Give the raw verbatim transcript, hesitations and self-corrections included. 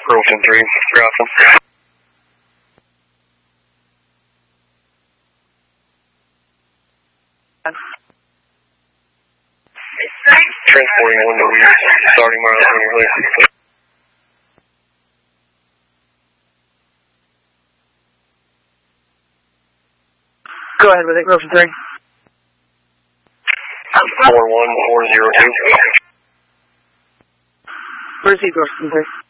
Wilson three, dropping. Transporting one to Weeks, starting miles on your way. Go ahead with it, Wilson three. four one four zero two. Proceed, Wilson three.